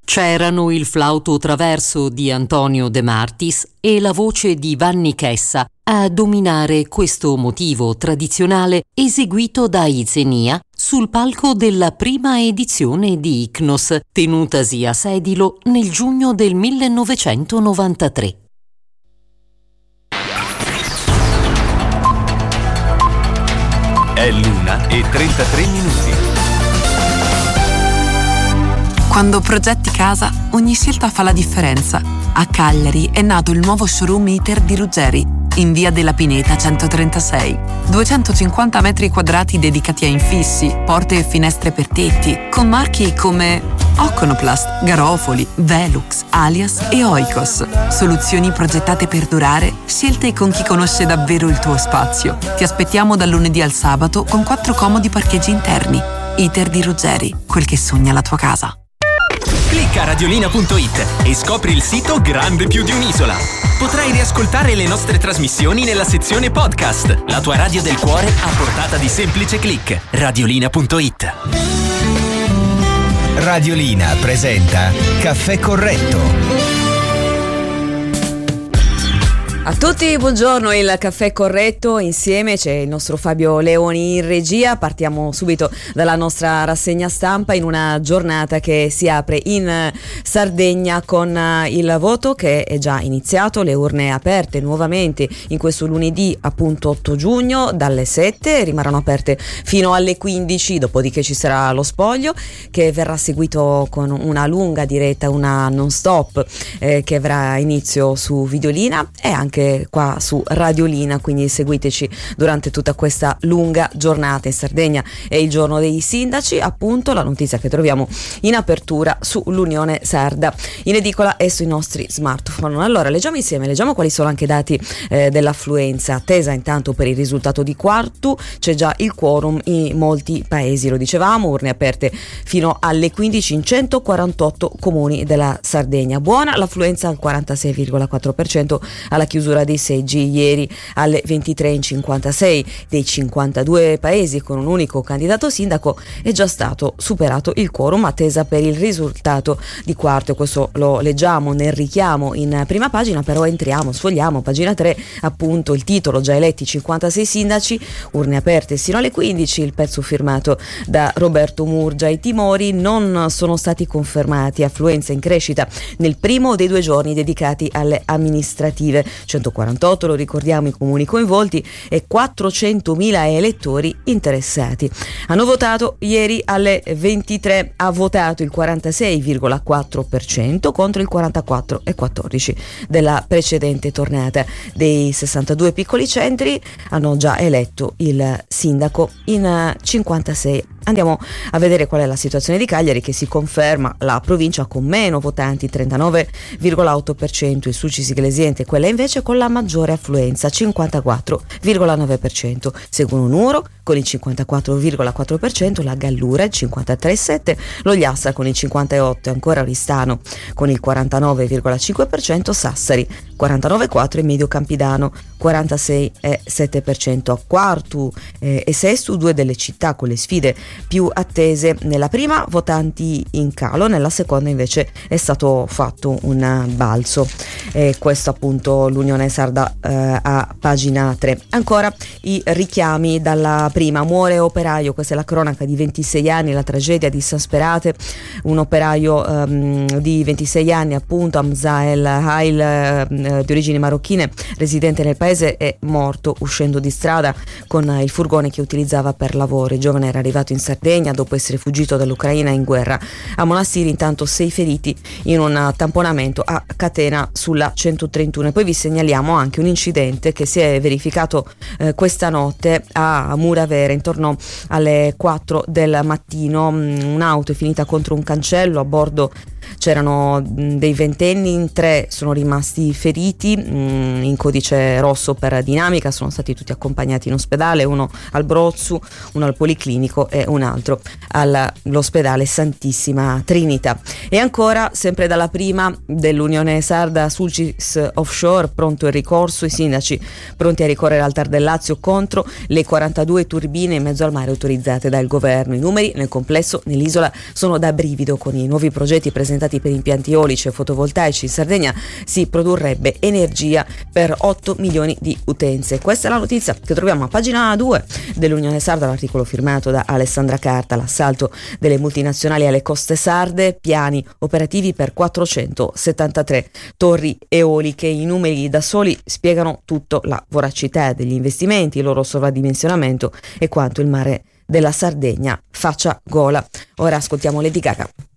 C'erano il flauto traverso di Antonio De Martis e la voce di Vanni Chessa a dominare questo motivo tradizionale eseguito da Izenia sul palco della prima edizione di Ichnos, tenutasi a Sedilo nel giugno del 1993. È l'1:33. Quando progetti casa, ogni scelta fa la differenza. A Cagliari è nato il nuovo showroom ITER di Ruggeri, in via della Pineta 136. 250 metri quadrati dedicati a infissi, porte e finestre per tetti, con marchi come Oconoplast, Garofoli, Velux, Alias e Oikos. Soluzioni progettate per durare, scelte con chi conosce davvero il tuo spazio. Ti aspettiamo dal lunedì al sabato con 4 comodi parcheggi interni. ITER di Ruggeri, quel che sogna la tua casa. Clicca radiolina.it e scopri il sito grande più di un'isola. Potrai riascoltare le nostre trasmissioni nella sezione podcast. La tua radio del cuore a portata di semplice click. Radiolina.it. Radiolina presenta Caffè Corretto. A tutti, buongiorno, il Caffè Corretto, insieme c'è il nostro Fabio Leoni in regia. Partiamo subito dalla nostra rassegna stampa in una giornata che si apre in Sardegna con il voto che è già iniziato, le urne aperte nuovamente in questo lunedì appunto 8 giugno dalle 7, rimarranno aperte fino alle 15, dopodiché ci sarà lo spoglio che verrà seguito con una lunga diretta, una non stop che avrà inizio su Videolina e anche qua su Radiolina, quindi seguiteci durante tutta questa lunga giornata. In Sardegna è il giorno dei sindaci, appunto la notizia che troviamo in apertura sull'Unione Sarda, in edicola e sui nostri smartphone. Allora leggiamo insieme, leggiamo quali sono anche i dati dell'affluenza attesa. Intanto per il risultato di quarto c'è già il quorum in molti paesi, lo dicevamo, urne aperte fino alle 15 in 148 comuni della Sardegna. Buona l'affluenza al 46,4% alla chiusura dei seggi ieri alle 23 in 56 dei 52 paesi con un unico candidato sindaco è già stato superato il quorum, attesa per il risultato di quarto. Questo lo leggiamo nel richiamo in prima pagina, però entriamo, sfogliamo pagina 3, appunto il titolo: già eletti 56 sindaci, urne aperte sino alle 15, il pezzo firmato da Roberto Murgia. I timori non sono stati confermati, affluenza in crescita nel primo dei 2 giorni dedicati alle amministrative, 148, lo ricordiamo, i comuni coinvolti e 400.000 elettori interessati. Hanno votato ieri alle 23, ha votato il 46,4% contro il 44,14% della precedente tornata. Dei 62 piccoli centri hanno già eletto il sindaco in 56. Andiamo a vedere qual è la situazione di Cagliari, che si conferma la provincia con meno votanti, 39,8%, il Sulcis Iglesiente quella invece con la maggiore affluenza, 54,9%. Seguono Nuoro con il 54,4%, la Gallura il 53,7%, lo Gliassa con il 58%, ancora Oristano con il 49,5%, Sassari 49,4% e Medio Campidano 46,7%. A quarto e sesto 2 delle città con le sfide più attese. Nella prima votanti in calo, nella seconda invece è stato fatto un balzo. Questo appunto l'Unione Sarda a pagina 3. Ancora i richiami dalla prima: muore operaio, questa è la cronaca di 26 anni, la tragedia di Sasperate, un operaio di 26 anni appunto, Hamza El Hail, di origini marocchine, residente nel paese, è morto uscendo di strada con il furgone che utilizzava per lavoro. Il giovane era arrivato in Sardegna dopo essere fuggito dall'Ucraina in guerra a Monassiri. Intanto 6 feriti in un tamponamento a Catena sulla 131. E poi vi segnaliamo anche un incidente che si è verificato questa notte a Muravere intorno alle 4 del mattino. Un'auto è finita contro un cancello, a bordo c'erano dei ventenni, in 3 sono rimasti feriti, in codice rosso per dinamica, sono stati tutti accompagnati in ospedale, uno al Brozzu, uno al Policlinico e un altro all'ospedale Santissima Trinità. E ancora, sempre dalla prima dell'Unione Sarda, Sulcis Offshore, pronto il ricorso, i sindaci pronti a ricorrere al TAR del Lazio contro le 42 turbine in mezzo al mare autorizzate dal governo. I numeri nel complesso nell'isola sono da brivido, con i nuovi progetti presentati presentati per impianti eolici e fotovoltaici in Sardegna si produrrebbe energia per 8 milioni di utenze. Questa è la notizia che troviamo a pagina 2 dell'Unione Sarda, l'articolo firmato da Alessandra Carta. L'assalto delle multinazionali alle coste sarde, piani operativi per 473 torri eoliche. I numeri da soli spiegano tutto: la voracità degli investimenti, il loro sovradimensionamento e quanto il mare della Sardegna faccia gola. Ora ascoltiamo Lady Gaga.